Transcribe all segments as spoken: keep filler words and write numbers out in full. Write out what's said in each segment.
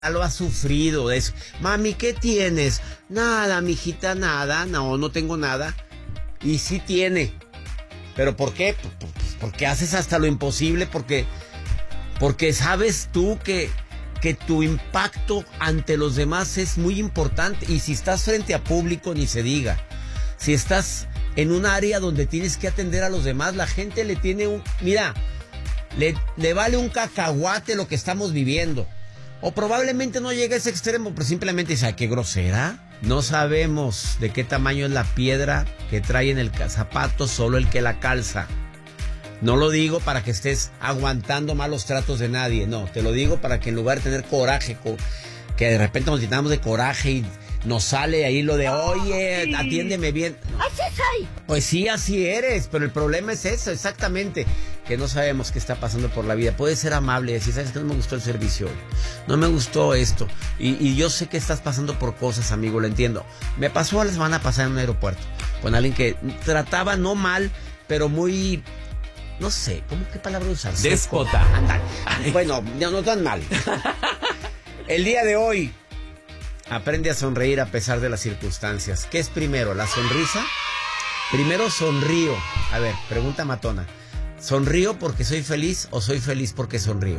lo ha sufrido. Es, mami, ¿qué tienes? Nada, mijita, nada. No, no tengo nada. Y sí tiene. ¿Pero por qué? Pues porque haces hasta lo imposible, porque, porque sabes tú que, que tu impacto ante los demás es muy importante. Y si estás frente a público, ni se diga. Si estás en un área donde tienes que atender a los demás, la gente le tiene un... Mira, le, le vale un cacahuate lo que estamos viviendo. O probablemente no llegue a ese extremo, pero simplemente dice, qué grosera. No sabemos de qué tamaño es la piedra que trae en el zapato, solo el que la calza. No lo digo para que estés aguantando malos tratos de nadie, no. Te lo digo para que en lugar de tener coraje, que de repente nos llenamos de coraje y nos sale ahí lo de, oye, atiéndeme bien. No. Así soy. Pues sí, así eres, pero el problema es eso, exactamente. Que no sabemos qué está pasando por la vida. Puedes ser amable y decir, ¿sabes qué? No me gustó el servicio hoy. No me gustó esto. Y, y yo sé que estás pasando por cosas, amigo, lo entiendo. Me pasó la semana pasada en un aeropuerto con alguien que trataba no mal, pero muy... No sé, ¿cómo qué palabra usar? Déspota. Ándale. Bueno, no, no tan mal. El día de hoy, aprende a sonreír a pesar de las circunstancias. ¿Qué es primero, la sonrisa? Primero sonrío. A ver, pregunta matona. ¿Sonrío porque soy feliz o soy feliz porque sonrío?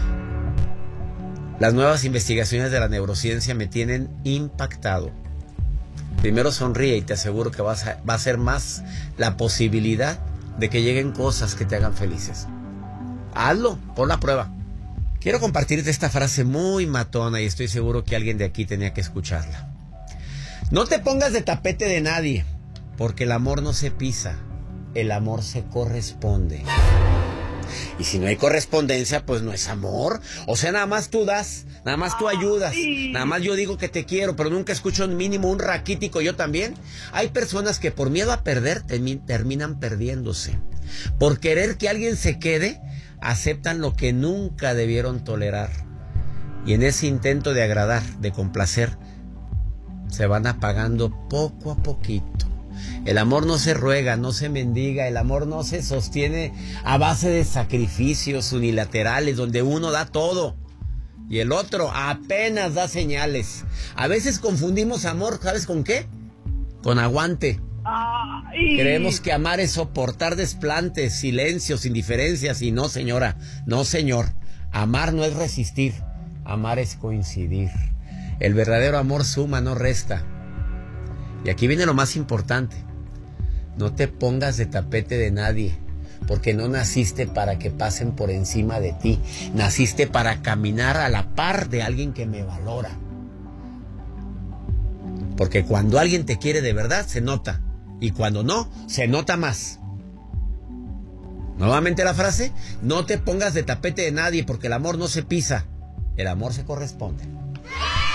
Las nuevas investigaciones de la neurociencia me tienen impactado. Primero sonríe y te aseguro que vas a, va a ser más la posibilidad de que lleguen cosas que te hagan felices. Hazlo, pon la prueba. Quiero compartirte esta frase muy matona y estoy seguro que alguien de aquí tenía que escucharla. No te pongas de tapete de nadie, porque el amor no se pisa, el amor se corresponde. Y si no hay correspondencia, pues no es amor. O sea, nada más tú das, nada más tú ayudas, nada más yo digo que te quiero, pero nunca escucho un mínimo un raquítico yo también. Hay personas que por miedo a perder termi- terminan perdiéndose. Por querer que alguien se quede, aceptan lo que nunca debieron tolerar. Y en ese intento de agradar, de complacer, se van apagando poco a poquito. El amor no se ruega, no se mendiga, el amor no se sostiene a base de sacrificios unilaterales donde uno da todo y el otro apenas da señales. A veces confundimos amor, ¿sabes con qué? Con aguante. Ay. Creemos que amar es soportar desplantes, silencios, indiferencias y no, señora, no, señor. Amar no es resistir, amar es coincidir. El verdadero amor suma, no resta. Y aquí viene lo más importante. No te pongas de tapete de nadie, porque no naciste para que pasen por encima de ti. Naciste para caminar a la par de alguien que me valora. Porque cuando alguien te quiere de verdad, se nota. Y cuando no, se nota más. Nuevamente la frase, no te pongas de tapete de nadie, porque el amor no se pisa, el amor se corresponde.